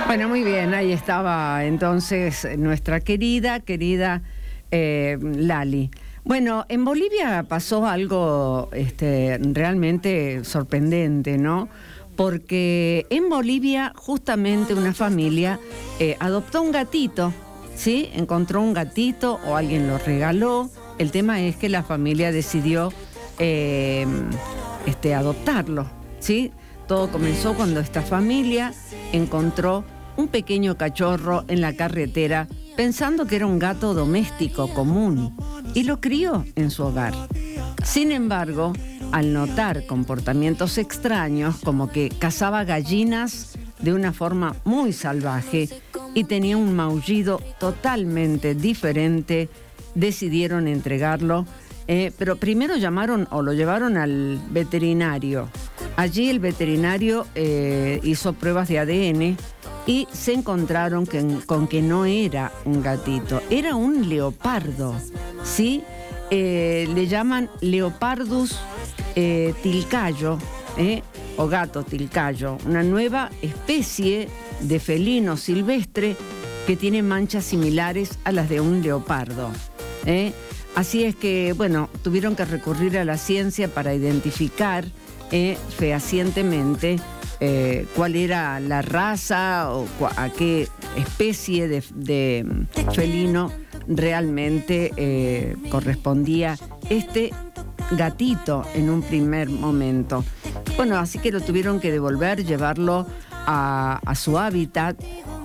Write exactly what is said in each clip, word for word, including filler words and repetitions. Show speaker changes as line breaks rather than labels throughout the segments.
Bueno, muy bien, ahí estaba entonces nuestra querida, querida eh, Lali. Bueno, en Bolivia pasó algo este, realmente sorprendente, ¿no? Porque en Bolivia justamente una familia eh, adoptó un gatito, ¿sí? Encontró un gatito o alguien lo regaló. El tema es que la familia decidió eh, este, adoptarlo, ¿sí? Todo comenzó cuando esta familia encontró un pequeño cachorro en la carretera pensando que era un gato doméstico común y lo crió en su hogar. Sin embargo, al notar comportamientos extraños, como que cazaba gallinas de una forma muy salvaje y tenía un maullido totalmente diferente, decidieron entregarlo, eh, pero primero llamaron o lo llevaron al veterinario. Allí el veterinario eh, hizo pruebas de A D N y se encontraron que, con que no era un gatito, era un leopardo, ¿sí? Eh, le llaman Leopardus eh, tilcayo, ¿eh? o gato tilcayo, una nueva especie de felino silvestre que tiene manchas similares a las de un leopardo, ¿eh? Así es que, bueno, tuvieron que recurrir a la ciencia para identificar eh, fehacientemente eh, cuál era la raza o a qué especie de, de felino realmente eh, correspondía este gatito en un primer momento. Bueno, así que lo tuvieron que devolver, llevarlo a, a su hábitat,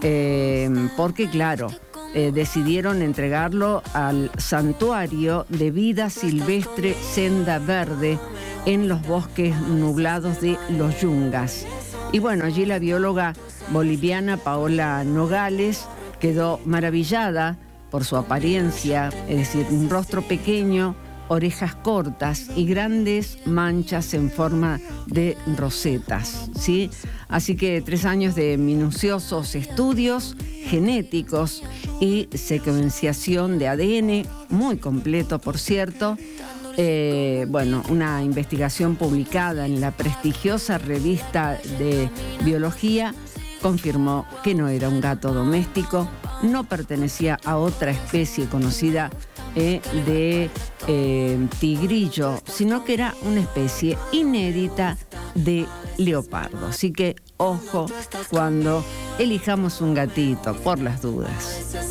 eh, porque claro, eh, decidieron entregarlo al Santuario de Vida Silvestre Senda Verde en los bosques nublados de Los Yungas. Y bueno, allí la bióloga boliviana Paola Nogales quedó maravillada por su apariencia, es decir, un rostro pequeño, orejas cortas y grandes manchas en forma de rosetas, ¿sí? Así que tres años de minuciosos estudios genéticos y secuenciación de A D N, muy completo, por cierto. Eh, bueno, una investigación publicada en la prestigiosa revista de biología confirmó que no era un gato doméstico, no pertenecía a otra especie conocida eh, de eh, tigrillo, sino que era una especie inédita de leopardo. Así que ojo cuando elijamos un gatito, por las dudas.